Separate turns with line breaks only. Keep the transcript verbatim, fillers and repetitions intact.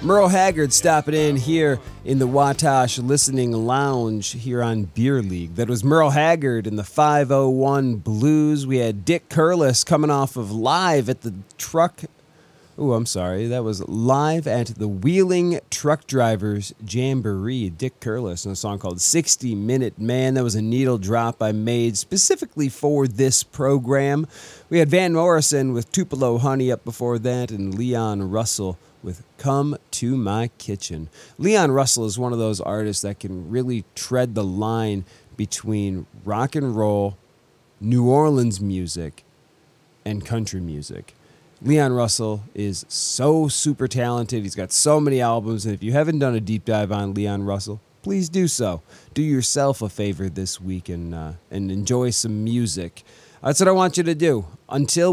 Merle Haggard stopping in here in the Watosh Listening Lounge here on Beer League. That was Merle Haggard in the five oh one Blues. We had Dick Curlis coming off of Live at the Truck... Oh, I'm sorry. That was Live at the Wheeling Truck Drivers Jamboree. Dick Curlis and a song called sixty minute Man. That was a needle drop I made specifically for this program. We had Van Morrison with Tupelo Honey up before that, and Leon Russell with Come to My Kitchen. Leon Russell is one of those artists that can really tread the line between rock and roll, New Orleans music, and country music. Leon Russell is so super talented. He's got so many albums, and if you haven't done a deep dive on Leon Russell, please do so. Do yourself a favor this week and uh, and enjoy some music. That's what I want you to do. Until